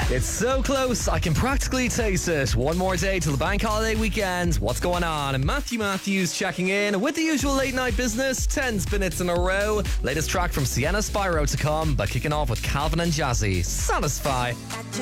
It's so close, I can practically taste it. One more day till the bank holiday weekend. What's going on? And Matthew Matthews checking in with the usual late night business. 10 minutes in a row. Latest track from Sienna Spyro to come, but kicking off with Calvin and Jazzy. Satisfy.